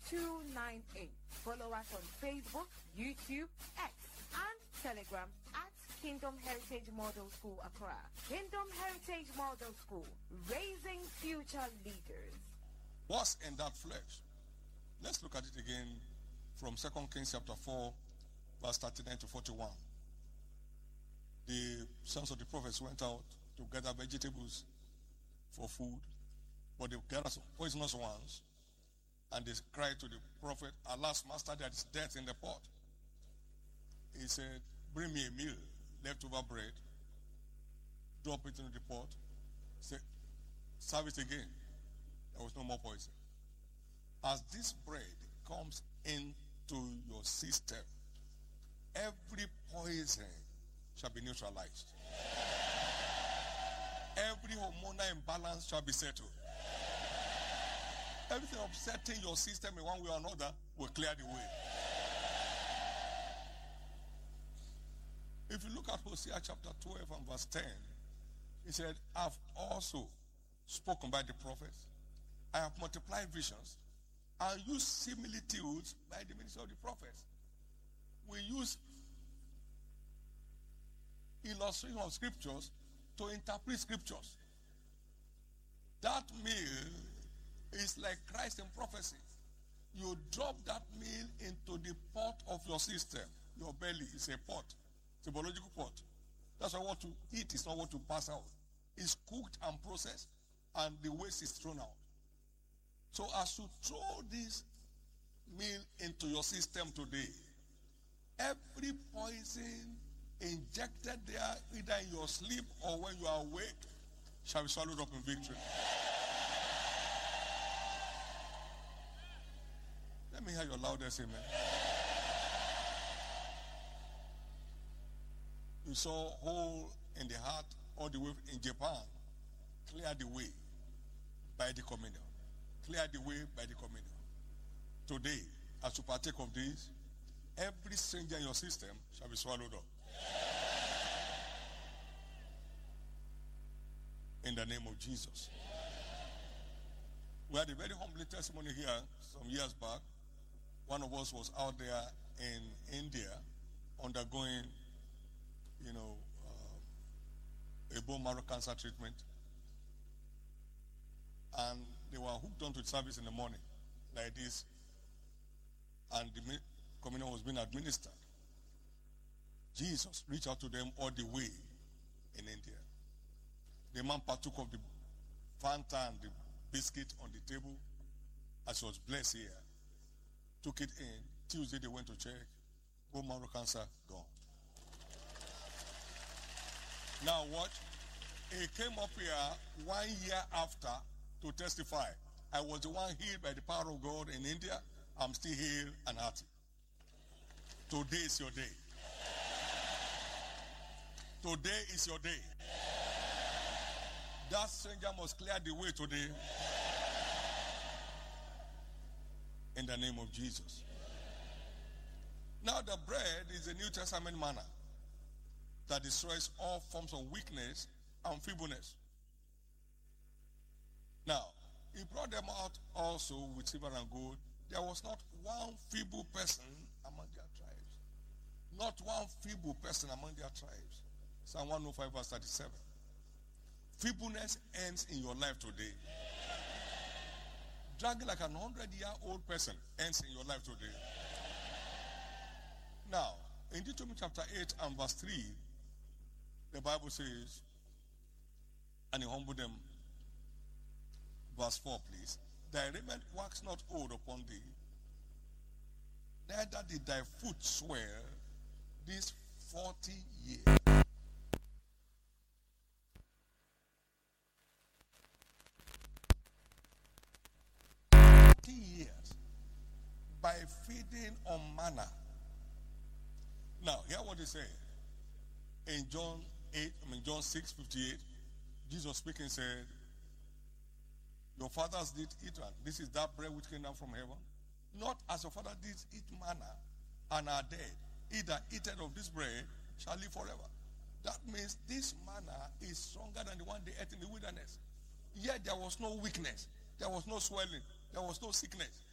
298. Follow us on Facebook, YouTube, X, and Telegram at Kingdom Heritage Model School Accra. Kingdom Heritage Model School, raising future leaders. What's in that flesh? Let's look at it again from 2 Kings chapter 4, verse 39 to 41. The sons of the prophets went out to gather vegetables for food, but they gathered some poisonous ones, and they cried to the prophet, "Alas, master, there is death in the pot." He said, "Bring me a meal, leftover bread, drop it into the pot, say, serve it again." There was no more poison. As this bread comes into your system, every poison shall be neutralized. Every hormonal imbalance shall be settled. Everything upsetting your system in one way or another will clear the way. If you look at Hosea chapter 12 and verse 10, he said, "I've also spoken by the prophets. I have multiplied visions and used similitudes by the ministry of the prophets." We use illustration of scriptures to interpret scriptures. That meal is like Christ in prophecy. You drop that meal into the pot of your system. Your belly is a pot. It's a biological pot. That's why what you eat is not what you pass out. It's cooked and processed, and the waste is thrown out. So as you throw this meal into your system today, every poison injected there, either in your sleep or when you are awake, shall be swallowed up in victory. Let me hear your loudest amen. You saw hole in the heart all the way in Japan. Clear the way by the communion. Clear the way by the communion. Today, as you partake of this, every stranger in your system shall be swallowed up. In the name of Jesus. We had a very humbling testimony here some years back. One of us was out there in India undergoing, a bone marrow cancer treatment. And they were hooked onto the service in the morning, like this. And the communion was being administered. Jesus reached out to them all the way in India. The man partook of the Fanta and the biscuit on the table as he was blessed here. Took it in. Tuesday they went to check. Bone marrow cancer gone. Now watch. He came up here 1 year after to testify. I was the one healed by the power of God in India. I'm still healed and healthy. Today is your day. Today is your day. That stranger must clear the way today. In the name of Jesus. Now the bread is a New Testament manna that destroys all forms of weakness and feebleness. Now, he brought them out also with silver and gold. There was not one feeble person among their tribes. Not one feeble person among their tribes. Psalm 105 verse 37. Feebleness ends in your life today. Dragging like an 100-year-old person ends in your life today. Now, in Deuteronomy chapter 8 and verse 3, the Bible says, and he humbled them, verse 4 please, thy raiment wax not old upon thee, neither did thy foot swell these 40 years. 40 years by feeding on manna. Now, hear what he said. In John 6:58, Jesus speaking said, your fathers did eat, and this is that bread which came down from heaven. Not as your father did eat manna and are dead. He that eateth of this bread shall live forever. That means this manna is stronger than the one they ate in the wilderness. Yet there was no weakness. There was no swelling. There was no sickness.